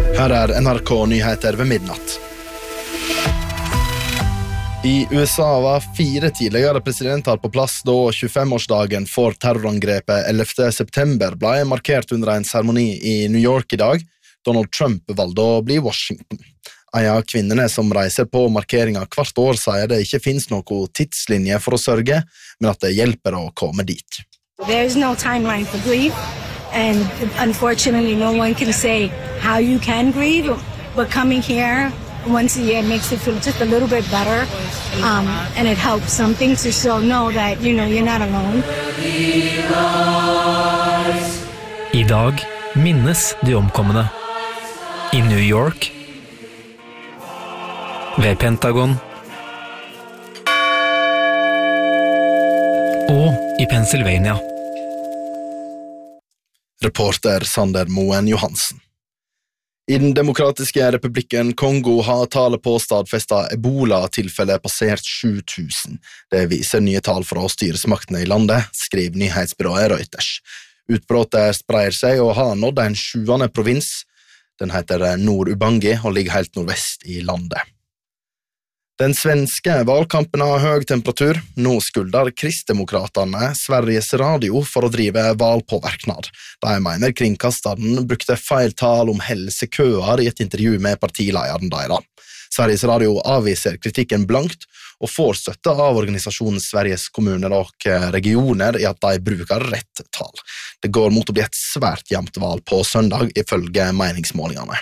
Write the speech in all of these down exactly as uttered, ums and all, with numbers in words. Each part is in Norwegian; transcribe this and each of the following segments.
Her er N R K Nyheter ved midnatt. I U S A var fire tidligere presidenter på plass da tjuefemårsdagen for terrorangrepet ellevte september ble markert under en seremoni i New York i dag. Donald Trump valgte å bli Washington. En av kvinnene som reiser på markeringen hvert år sier det ikke finnes noe tidslinje for å sørge, men at det hjelper å komme dit. There's no timeline for grief, and unfortunately no one can say how you can grieve, but coming here once a year makes it feel just a little bit better, um, and it helps something to show know that you know you're not alone. I dag minnes de omkomne. I New York, ved Pentagon og i Pennsylvania. Reporter Sander Moen Johansen. I den demokratiske republikken Kongo har tallet på stadfestet Ebola-tilfelle passert sju tusen. Det viser nye tall fra styresmaktene i landet, skriver nyhetsbyrået Reuters. Utbrottet spreier seg og har nådd en sjuende provins. Den heter Nord-Ubangi og ligger helt nordvest i landet. Den svenske valgkampen har høy temperatur. Nå skulder Kristdemokraterne Sveriges Radio for å drive valpåverknad. De mener kringkasteren brukte feil tal om helsekøer i et intervju med partilederen deres. Sveriges Radio avviser kritikken blankt og får støtte av organisasjonen Sveriges kommuner og regioner i at de bruker rett tall. Det går mot å bli et svært jevnt valg på søndag, ifølge meningsmålingene.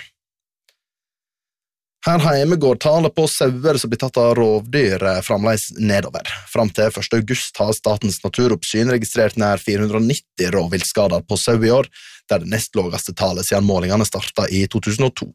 Her hjemme går tallet på sauer som blir tatt av rovdyr fremdeles nedover. Fram til første august har Statens naturoppsyn registrert nær fire hundre og nitti rovviltskader på sau i år, der det nest laveste tallet siden målingene startet i to tusen og to.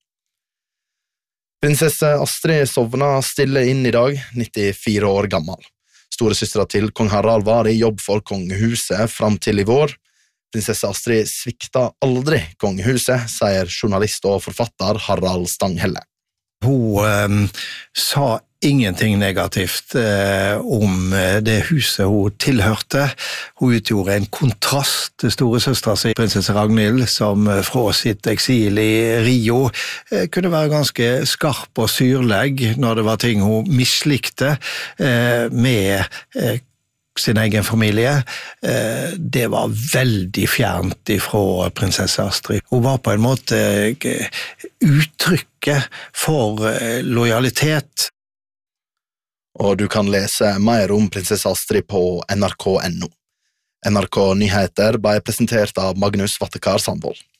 Prinsesse Astrid sovna stille inn i dag, nittifire år gammel. Storesøstera til kong Harald var i jobb for kongehuset fram til i vår. Prinsesse Astrid svikta aldri kongehuset, sier journalist og forfatter Harald Stanghelle. Hun eh, sa ingenting negativt eh, om det huset hun tilhørte. Hun utgjorde en kontrast til storesøstera si, prinsesse Ragnhild, som fra sitt eksil i Rio eh, kunne være ganske skarp og syrlegg når det var ting hun mislikte eh, med eh, sin egen familie. Eh, det var veldig fjernt ifra prinsesse Astrid. Hun var på en måte eh, uttrykket for eh, lojalitet. Og du kan lese mer om prinsesse Astrid på N R K punktum N O. N R K Nyheter ble presentert av Magnus Vattekar Sandvold.